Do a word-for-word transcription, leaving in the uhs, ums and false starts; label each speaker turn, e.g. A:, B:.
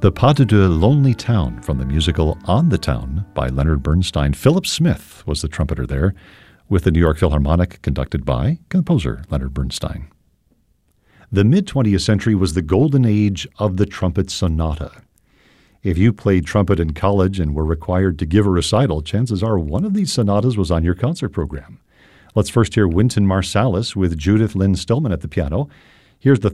A: The Pas de Deux Lonely Town from the musical On the Town by Leonard Bernstein. Philip Smith was the trumpeter there, with the New York Philharmonic conducted by composer Leonard Bernstein. The mid-twentieth century was the golden age of the trumpet sonata. If you played trumpet in college and were required to give a recital, chances are one of these sonatas was on your concert program. Let's first hear Wynton Marsalis with Judith Lynn Stillman at the piano. Here's the